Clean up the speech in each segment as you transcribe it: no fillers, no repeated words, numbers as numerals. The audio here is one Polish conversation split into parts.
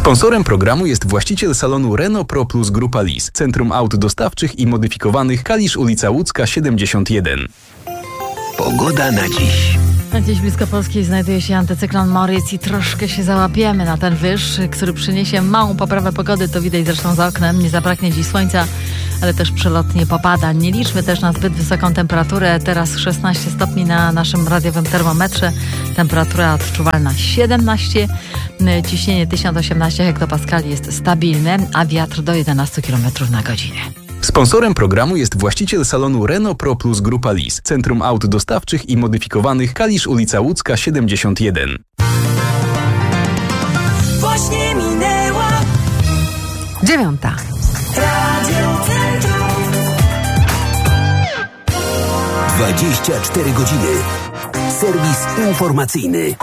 Sponsorem programu jest właściciel salonu Renault Pro Plus Grupa Lis, Centrum Aut Dostawczych i Modyfikowanych, Kalisz, ulica Łódzka 71. Pogoda na dziś. Na dziś blisko Polski znajduje się antycyklon Moritz i troszkę się załapiemy na ten wyż, który przyniesie małą poprawę pogody. To widać zresztą za oknem. Nie zabraknie dziś słońca, ale też przelotnie popada. Nie liczmy też na zbyt wysoką temperaturę. Teraz 16 stopni na naszym radiowym termometrze. Temperatura odczuwalna 17. Ciśnienie 1018 hektopaskali jest stabilne, a wiatr do 11 km na godzinę. Sponsorem programu jest właściciel salonu Renault Pro Plus Grupa Lis, Centrum Aut Dostawczych i Modyfikowanych, Kalisz, ulica Łódzka 71. Właśnie minęła 9. Radio Centrum. 24 godziny. Serwis informacyjny.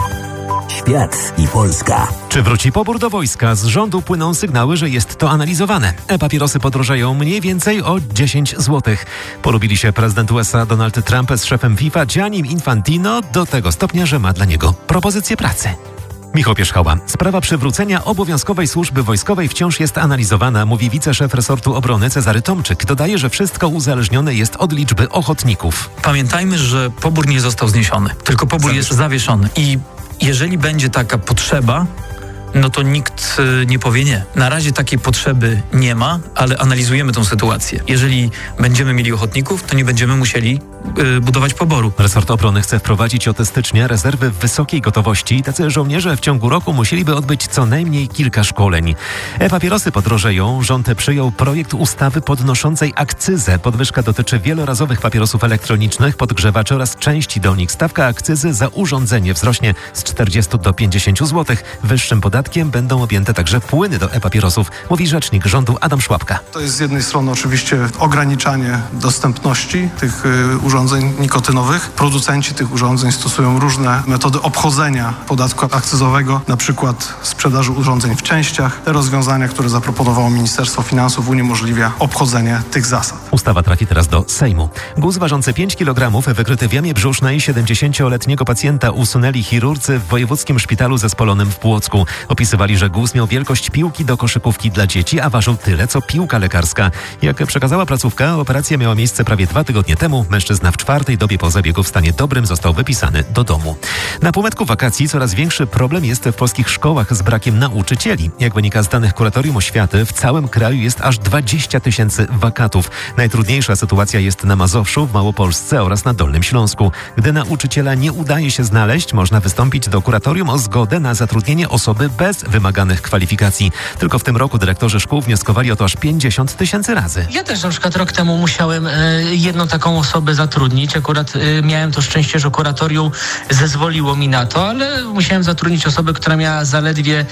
Świat i Polska. Czy wróci pobór do wojska? Z rządu płyną sygnały, że jest to analizowane. E-papierosy podrożeją mniej więcej o 10 zł. Polubili się prezydent USA Donald Trump z szefem FIFA Giannim Infantino do tego stopnia, że ma dla niego propozycję pracy. Michał Pierzchała. Sprawa przywrócenia obowiązkowej służby wojskowej wciąż jest analizowana, mówi wiceszef resortu obrony Cezary Tomczyk. Dodaje, że wszystko uzależnione jest od liczby ochotników. Pamiętajmy, że pobór nie został zniesiony, tylko pobór jest zawieszony. I jeżeli będzie taka potrzeba, no to nikt nie powie nie. Na razie takiej potrzeby nie ma, ale analizujemy tę sytuację. Jeżeli będziemy mieli ochotników, to nie będziemy musieli budować poboru. Resort obrony chce wprowadzić od stycznia rezerwy w wysokiej gotowości. Tacy żołnierze w ciągu roku musieliby odbyć co najmniej kilka szkoleń. E-papierosy podrożeją. Rząd przyjął projekt ustawy podnoszącej akcyzę. Podwyżka dotyczy wielorazowych papierosów elektronicznych, podgrzewaczy oraz części do nich. Stawka akcyzy za urządzenie wzrośnie z 40 do 50 zł. Wyższym podatkiem będą objęte także płyny do e-papierosów, mówi rzecznik rządu Adam Szłapka. To jest z jednej strony oczywiście ograniczanie dostępności tych urządzeń nikotynowych. Producenci tych urządzeń stosują różne metody obchodzenia podatku akcyzowego, na przykład sprzedaży urządzeń w częściach. Te rozwiązania, które zaproponowało Ministerstwo Finansów, uniemożliwia obchodzenie tych zasad. Ustawa trafi teraz do Sejmu. Guz ważący 5 kg wykryty w jamie brzusznej 70-letniego przeciętniego usunęli chirurdzy w Wojewódzkim Szpitalu Zespolonym w Płocku. Opisywali, że guz miał wielkość piłki do koszykówki dla dzieci, a ważył tyle, co piłka lekarska. Jak przekazała placówka, operacja miała miejsce prawie 2 tygodnie temu. Mężczyzna w 4. dobie po zabiegu w stanie dobrym został wypisany do domu. Na półmetku wakacji coraz większy problem jest w polskich szkołach z brakiem nauczycieli. Jak wynika z danych Kuratorium Oświaty, w całym kraju jest aż 20 000 wakatów. Najtrudniejsza sytuacja jest na Mazowszu, w Małopolsce oraz na Dolnym Śląsku. Gdy nauczyciela nie udaje się znaleźć, można wystąpić do kuratorium o zgodę na zatrudnienie osoby bez wymaganych kwalifikacji. Tylko w tym roku dyrektorzy szkół wnioskowali o to aż 50 000 razy. Ja też na przykład rok temu musiałem jedną taką osobę zatrudnić. Akurat miałem to szczęście, że kuratorium zezwoliło mi na to, ale musiałem zatrudnić osobę, która miała zaledwie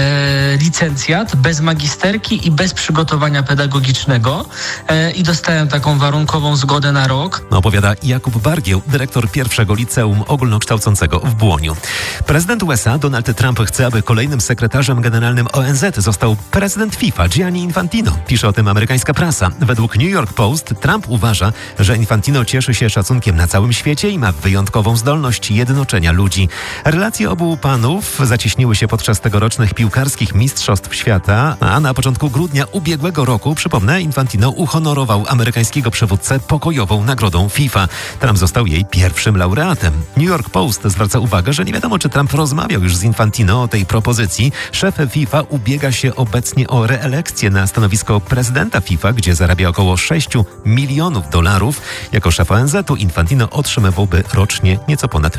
licencjat, bez magisterki i bez przygotowania pedagogicznego i dostałem taką warunkową zgodę na rok. Opowiada Jakub Bargieł, dyrektor pierwszego liceum ogólnokształcącego w Błoniu. Prezydent USA Donald Trump chce, aby kolejnym sekretarzem generalnym ONZ został prezydent FIFA Gianni Infantino. Pisze o tym amerykańska prasa. Według New York Post Trump uważa, że Infantino cieszy się szacunkiem na całym świecie i ma wyjątkową zdolność jednoczenia ludzi. Relacje obu panów zacieśniły się podczas tegorocznych piłkarskich mistrzostw świata, a na początku grudnia ubiegłego roku, przypomnę, Infantino uhonorował amerykańskiego przywódcę pokojową nagrodą FIFA. Trump został jej pierwszym laureatem. New York Post zwraca uwagę, że nie wiadomo, czy Trump rozmawiał już z Infantino o tej propozycji. Szef FIFA ubiega się obecnie o reelekcję na stanowisko prezydenta FIFA, gdzie zarabia około $6 milionów. Jako szef ONZ-u Infantino otrzymywałby rocznie nieco ponad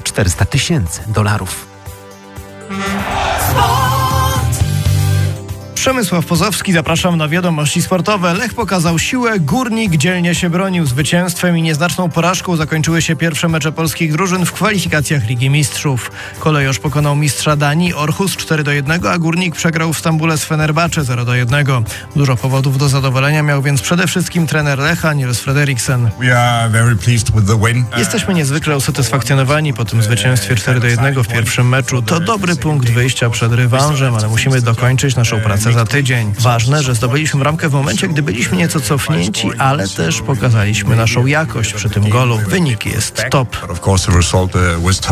$400 000. Przemysław Pozowski, zapraszam na wiadomości sportowe. Lech pokazał siłę, Górnik dzielnie się bronił. Zwycięstwem i nieznaczną porażką zakończyły się pierwsze mecze polskich drużyn w kwalifikacjach Ligi Mistrzów. Kolejorz pokonał mistrza Danii Orhus 4-1, a Górnik przegrał w Stambule z Fenerbahce 0-1. Dużo powodów do zadowolenia miał więc przede wszystkim trener Lecha, Niels Frederiksen. Jesteśmy niezwykle usatysfakcjonowani po tym zwycięstwie 4-1 w pierwszym meczu. To dobry punkt wyjścia przed rewanżem, ale musimy dokończyć naszą pracę za tydzień. Ważne, że zdobyliśmy bramkę w momencie, gdy byliśmy nieco cofnięci, ale też pokazaliśmy naszą jakość przy tym golu. Wynik jest top.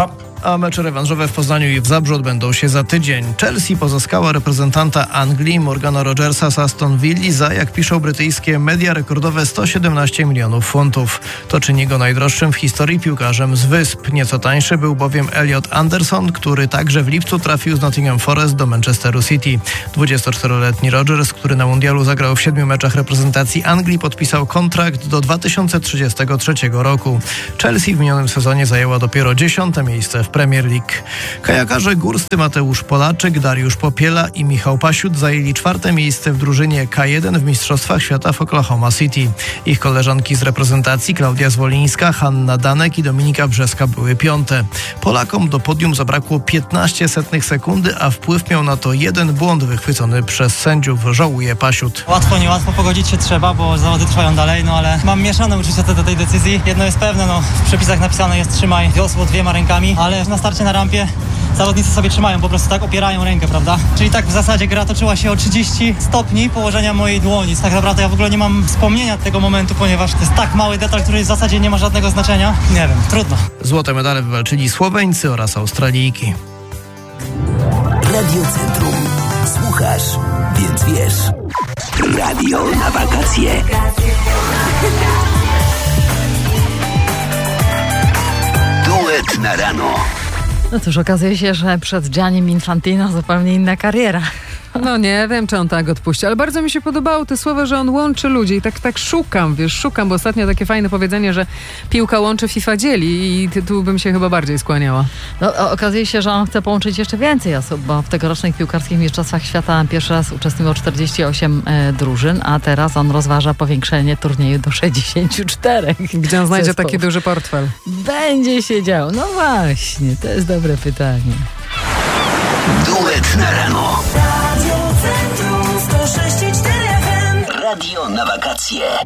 A mecze rewanżowe w Poznaniu i w Zabrzu odbędą się za tydzień. Chelsea pozyskała reprezentanta Anglii Morgana Rogersa z Aston Villa za, jak piszą brytyjskie media, rekordowe 117 milionów funtów. To czyni go najdroższym w historii piłkarzem z Wysp. Nieco tańszy był bowiem Elliot Anderson, który także w lipcu trafił z Nottingham Forest do Manchesteru City. 24-letni Rodgers, który na mundialu zagrał w 7 meczach reprezentacji Anglii, podpisał kontrakt do 2033 roku. Chelsea w minionym sezonie zajęła dopiero 10. miejsce w Premier League. Kajakarze górscy Mateusz Polaczyk, Dariusz Popiela i Michał Pasiut zajęli 4. miejsce w drużynie K1 w Mistrzostwach Świata w Oklahoma City. Ich koleżanki z reprezentacji Klaudia Zwolińska, Hanna Danek i Dominika Brzeska były 5. Polakom do podium zabrakło 0,15 sekundy, a wpływ miał na to jeden błąd wychwycony przez sędziów, żałuje Pasiut. Łatwo, niełatwo, pogodzić się trzeba, bo zawody trwają dalej, ale mam mieszane uczucia do tej decyzji. Jedno jest pewne, w przepisach napisane jest trzymaj wiosło 2 rękami, ale na starcie na rampie zawodnicy sobie trzymają, po prostu tak opierają rękę, prawda? Czyli tak w zasadzie gra toczyła się o 30 stopni położenia mojej dłoni. Tak naprawdę ja w ogóle nie mam wspomnienia tego momentu, ponieważ to jest tak mały detal, który w zasadzie nie ma żadnego znaczenia. Nie wiem, trudno. Złote medale wywalczyli Słoweńcy oraz Australijki. Radio Centrum. Słuchasz, więc wiesz. Radio na wakacje. Duet na rano. No cóż, okazuje się, że przed Giannim Infantino zupełnie inna kariera. No nie wiem, czy on tak odpuści, ale bardzo mi się podobało te słowa, że on łączy ludzi i tak szukam, bo ostatnio takie fajne powiedzenie, że piłka łączy, FIFA dzieli i tu bym się chyba bardziej skłaniała. No, okazuje się, że on chce połączyć jeszcze więcej osób, bo w tegorocznych piłkarskich mistrzostwach świata pierwszy raz uczestniczyło 48 drużyn, a teraz on rozważa powiększenie turnieju do 64. Gdzie on znajdzie taki duży portfel? Będzie się działo. No właśnie, to jest dobre pytanie. Duet na rano. Radio Centrum 106,4 FM. Radio na wakacje.